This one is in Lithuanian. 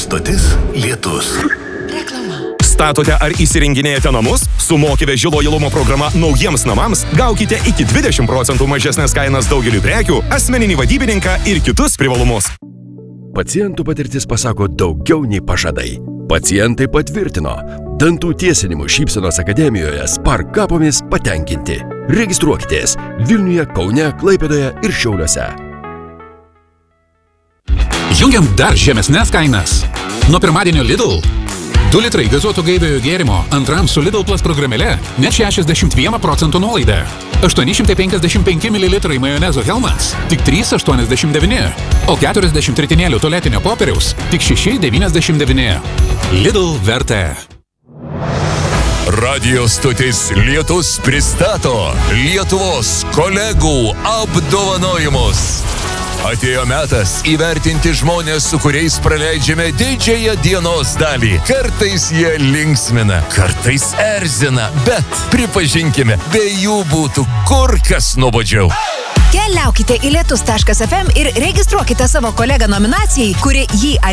stotis Lietus. Statote ar įsirenginėjate namus? Su Moki Veži lojalumo programa naujiems namams gaukite iki 20% mažesnės kainas daugeliu prekių, asmeninį vadybininką ir kitus privalumus. Pacientų patirtis pasako daugiau nei pažadai. Pacientai patvirtino, dantų tiesinimų Šypsenos akademijoje Sparkapomis patenkinti. Registruokitės Vilniuje, Kaune, Klaipėdoje ir Šiauliuose. Jungiam dar žemesnės kainas. Nuo pirmadienio Lidl 2 litrai gazuoto gaiviojo gėrimo antram su Lidl Plus programėle net 61% nuolaida. 855 ml majonezo Hellmann's tik 3,89, o 40 ritinėlių tualetinio popieriaus tik 6,99. Lidl vertė. Radio stotis Lietus pristato Lietuvos kolegų apdovanojimus. Atėjo metas įvertinti žmonės, su kuriais praleidžiame didžiąją dienos dalį. Kartais jie linksmina, kartais erzina, bet pripažinkime, be jų būtų kur kas nuobodžiau. Keliaukite į lietus.fm ir registruokite savo kolegą nominacijai, kuri jį